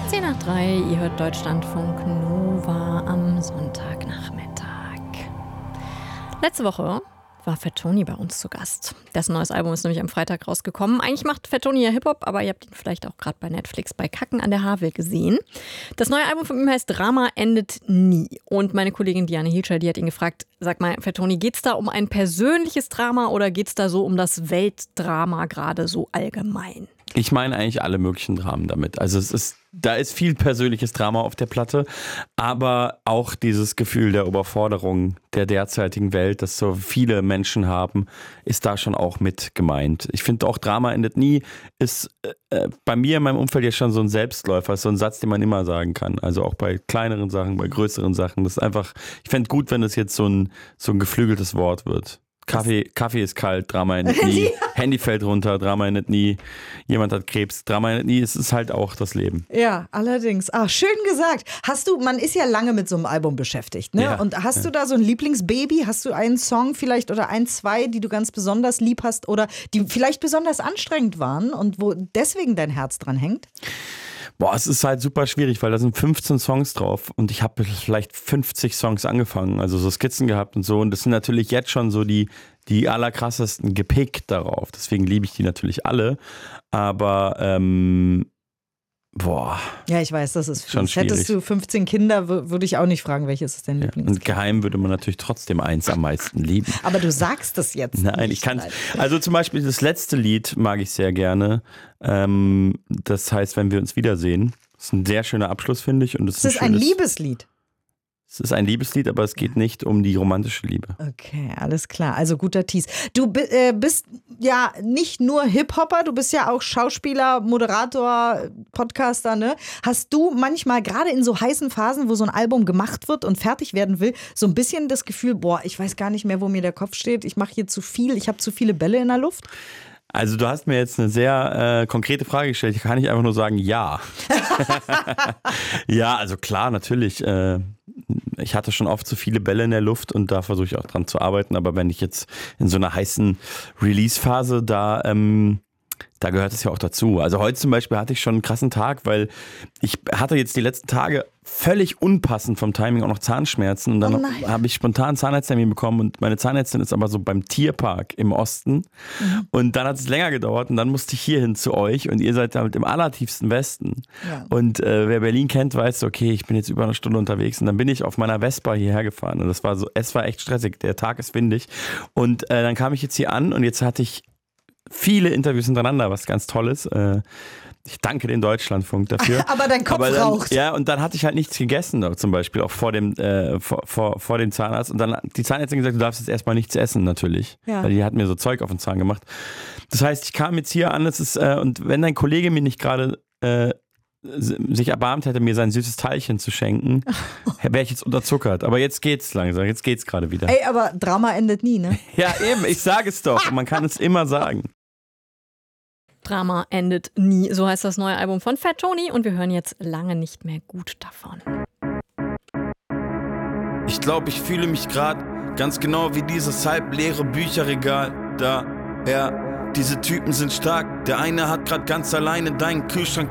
10:03, ihr hört Deutschlandfunk Nova am Sonntagnachmittag. Letzte Woche war Fat Tony bei uns zu Gast. Dessen neues Album ist nämlich am Freitag rausgekommen. Eigentlich macht Fat Tony ja Hip-Hop, aber ihr habt ihn vielleicht auch gerade bei Netflix bei Kacken an der Havel gesehen. Das neue Album von ihm heißt Drama endet nie. Und meine Kollegin Diane Hilscher, die hat ihn gefragt, sag mal, Fat Tony, geht's da um ein persönliches Drama oder geht's da so um das Weltdrama gerade so allgemein? Ich meine eigentlich alle möglichen Dramen damit. Also da ist viel persönliches Drama auf der Platte, aber auch dieses Gefühl der Überforderung der derzeitigen Welt, das so viele Menschen haben, ist da schon auch mit gemeint. Ich finde auch Drama endet nie, ist bei mir in meinem Umfeld ja schon so ein Selbstläufer, ist so ein Satz, den man immer sagen kann. Also auch bei kleineren Sachen, bei größeren Sachen. Das ist einfach, ich fände gut, wenn das jetzt so ein geflügeltes Wort wird. Kaffee ist kalt, Drama endet nie. Handy fällt runter, Drama endet nie. Jemand hat Krebs, Drama endet nie. Es ist halt auch das Leben. Ja, allerdings. Ach, schön gesagt. Man ist ja lange mit so einem Album beschäftigt, ne? Ja, und hast du da so ein Lieblingsbaby? Hast du einen Song vielleicht oder ein, zwei, die du ganz besonders lieb hast oder die vielleicht besonders anstrengend waren und wo deswegen dein Herz dran hängt? Boah, es ist halt super schwierig, weil da sind 15 Songs drauf und ich habe vielleicht 50 Songs angefangen, also so Skizzen gehabt und so, und das sind natürlich jetzt schon so die allerkrassesten gepickt darauf, deswegen liebe ich die natürlich alle, aber Ja, ich weiß, das ist fies. Schon schwierig. Hättest du 15 Kinder, würde ich auch nicht fragen, welches ist dein Lieblings. Und geheim würde man natürlich trotzdem eins am meisten lieben. Aber du sagst das jetzt Nein, nicht. ich kann also zum Beispiel das letzte Lied mag ich sehr gerne. Das heißt, wenn wir uns wiedersehen. Das ist ein sehr schöner Abschluss, finde ich. Und es ist ein Liebeslied. Es ist ein Liebeslied, aber es geht nicht um die romantische Liebe. Okay, alles klar. Also guter Tease. Du bist ja nicht nur Hip-Hopper, du bist ja auch Schauspieler, Moderator, Podcaster, ne? Hast du manchmal, gerade in so heißen Phasen, wo so ein Album gemacht wird und fertig werden will, so ein bisschen das Gefühl, boah, ich weiß gar nicht mehr, wo mir der Kopf steht, ich mache hier zu viel, ich habe zu viele Bälle in der Luft? Also du hast mir jetzt eine sehr konkrete Frage gestellt. Ich kann nicht einfach nur sagen, ja. Ja, also klar, natürlich. Ich hatte schon oft zu viele Bälle in der Luft und da versuche ich auch dran zu arbeiten. Aber wenn ich jetzt in so einer heißen Release-Phase, da gehört es ja auch dazu. Also heute zum Beispiel hatte ich schon einen krassen Tag, weil ich hatte jetzt die letzten Tage völlig unpassend vom Timing auch noch Zahnschmerzen. Und dann habe ich spontan einen Zahnarzttermin bekommen und meine Zahnärztin ist aber so beim Tierpark im Osten. Mhm. Und dann hat es länger gedauert und dann musste ich hier hin zu euch und ihr seid damit im allertiefsten Westen. Ja. Und wer Berlin kennt, weiß, okay, ich bin jetzt über eine Stunde unterwegs und dann bin ich auf meiner Vespa hierher gefahren. Und es war echt stressig. Der Tag ist windig. Und dann kam ich jetzt hier an und jetzt hatte ich viele Interviews hintereinander, was ganz toll ist. Ich danke den Deutschlandfunk dafür. Aber dein Kopf raucht. Ja, und dann hatte ich halt nichts gegessen, zum Beispiel, auch vor dem Zahnarzt. Und dann hat die Zahnärztin gesagt, du darfst jetzt erstmal nichts essen, natürlich. Ja. Weil die hat mir so Zeug auf den Zahn gemacht. Das heißt, ich kam jetzt hier an, und wenn dein Kollege mir nicht gerade sich erbarmt hätte, mir sein süßes Teilchen zu schenken, wäre ich jetzt unterzuckert. Aber jetzt geht's langsam, jetzt geht's gerade wieder. Ey, aber Drama endet nie, ne? Ja, eben, ich sage es doch. Man kann es immer sagen. Drama endet nie, so heißt das neue Album von Fat Tony und wir hören jetzt lange nicht mehr gut davon. Ich glaube, ich fühle mich gerade ganz genau wie dieses halbleere Bücherregal da. Ja, diese Typen sind stark. Der eine hat gerade ganz alleine deinen Kühlschrank